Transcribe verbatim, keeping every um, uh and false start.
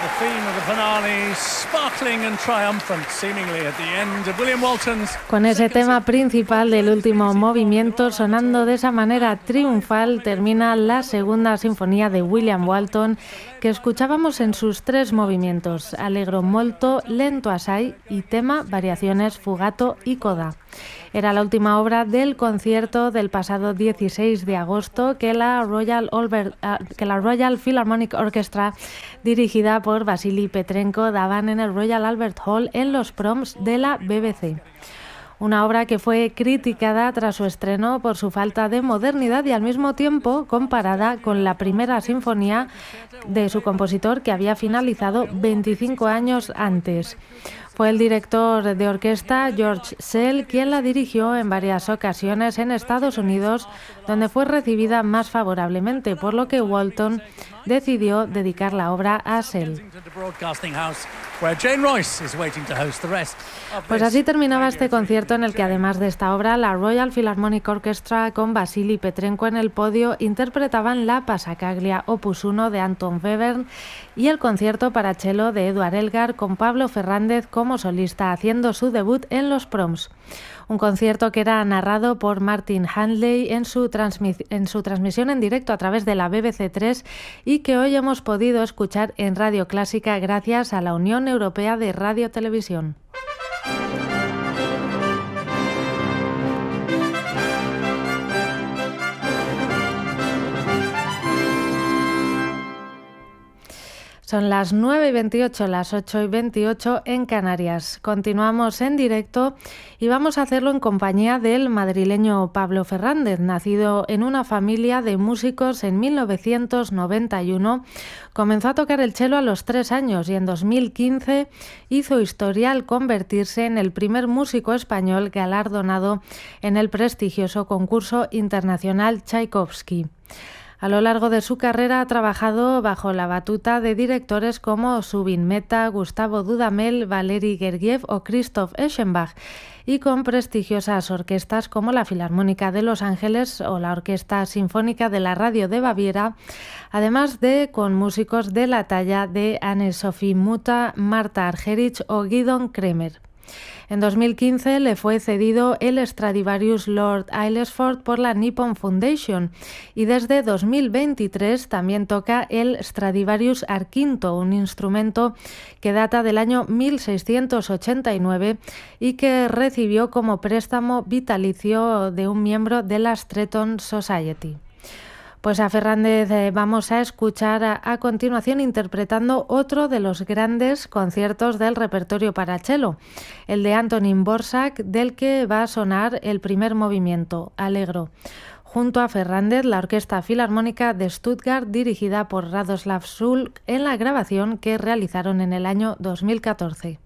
The theme of the finale, sparkling and triumphant, seemingly at the end of William Walton's. Con ese tema principal del último movimiento sonando de esa manera triunfal, termina la segunda sinfonía de William Walton, que escuchábamos en sus tres movimientos: allegro molto, lento assai y tema, variaciones, fugato y coda. Era la última obra del concierto del pasado dieciséis de agosto que la Royal, Albert, uh, que la Royal Philharmonic Orchestra, dirigida por Vasily Petrenko, daban en el Royal Albert Hall en los proms de la B B C. Una obra que fue criticada tras su estreno por su falta de modernidad y al mismo tiempo comparada con la primera sinfonía de su compositor, que había finalizado veinticinco años antes. Fue el director de orquesta George Szell quien la dirigió en varias ocasiones en Estados Unidos, donde fue recibida más favorablemente, por lo que Walton decidió dedicar la obra a Szell. Pues así terminaba este concierto, en el que además de esta obra, la Royal Philharmonic Orchestra con Vasily Petrenko en el podio interpretaban la Passacaglia opus uno de Anton Webern y el concierto para cello de Eduard Elgar, con Pablo Fernández como solista haciendo su debut en los proms. Un concierto que era narrado por Martin Handley en su, transmis- en su transmisión en directo a través de la B B C tres y que hoy hemos podido escuchar en Radio Clásica gracias a la Unión Europea de Radio-Televisión. Son las nueve y veintiocho, las ocho y veintiocho en Canarias. Continuamos en directo y vamos a hacerlo en compañía del madrileño Pablo Fernández, nacido en una familia de músicos en mil novecientos noventa y uno. Comenzó a tocar el cello a los tres años y en dos mil quince hizo historia al convertirse en el primer músico español galardonado en el prestigioso concurso internacional Tchaikovsky. A lo largo de su carrera ha trabajado bajo la batuta de directores como Zubin Mehta, Gustavo Dudamel, Valery Gergiev o Christoph Eschenbach, y con prestigiosas orquestas como la Filarmónica de Los Ángeles o la Orquesta Sinfónica de la Radio de Baviera, además de con músicos de la talla de Anne-Sophie Mutter, Marta Argerich o Gidon Kremer. En dos mil quince le fue cedido el Stradivarius Lord Aylesford por la Nippon Foundation y desde dos mil veintitrés también toca el Stradivarius Arquinto, un instrumento que data del año mil seiscientos ochenta y nueve y que recibió como préstamo vitalicio de un miembro de la Stretton Society. Pues a Fernández eh, vamos a escuchar a, a continuación interpretando otro de los grandes conciertos del repertorio para cello, el de Antonín Dvořák, del que va a sonar el primer movimiento, Allegro. Junto a Fernández, la Orquesta Filarmónica de Stuttgart, dirigida por Radoslav Šulc, en la grabación que realizaron en el año dos mil catorce.